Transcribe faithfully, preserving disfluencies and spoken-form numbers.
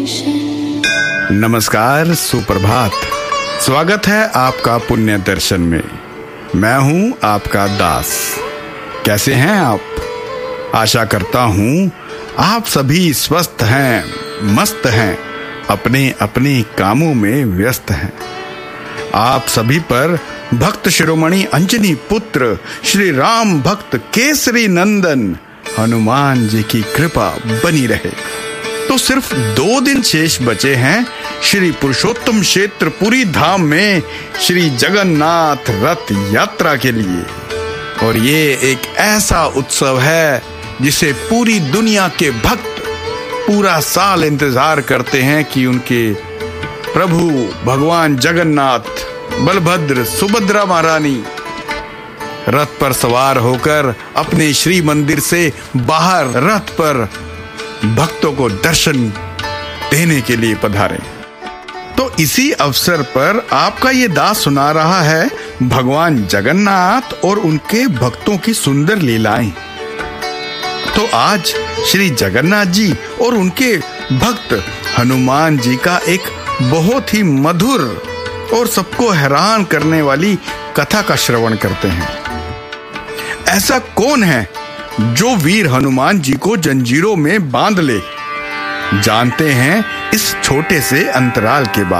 नमस्कार, सुप्रभात। स्वागत है आपका पुण्य दर्शन में। मैं हूं आपका दास। कैसे हैं आप? आशा करता हूं आप सभी स्वस्थ हैं, मस्त हैं, अपने अपने कामों में व्यस्त हैं। आप सभी पर भक्त शिरोमणि अंजनी पुत्र श्री राम भक्त केसरी नंदन हनुमान जी की कृपा बनी रहे। तो सिर्फ दो दिन शेष बचे हैं श्री पुरुषोत्तम क्षेत्र पुरी धाम में श्री जगन्नाथ रथ यात्रा के लिए। और ये एक ऐसा उत्सव है जिसे पूरी दुनिया के भक्त पूरा साल इंतजार करते हैं कि उनके प्रभु भगवान जगन्नाथ, बलभद्र, सुभद्रा महारानी रथ पर सवार होकर अपने श्री मंदिर से बाहर रथ पर भक्तों को दर्शन देने के लिए पधारे। तो इसी अवसर पर आपका ये दास सुना रहा है भगवान जगन्नाथ और उनके भक्तों की सुंदर लीलाएं। तो आज श्री जगन्नाथ जी और उनके भक्त हनुमान जी का एक बहुत ही मधुर और सबको हैरान करने वाली कथा का श्रवण करते हैं। ऐसा कौन है जो वीर हनुमान जी को जंजीरों में बांध ले? जानते हैं इस छोटे से अंतराल के बाद।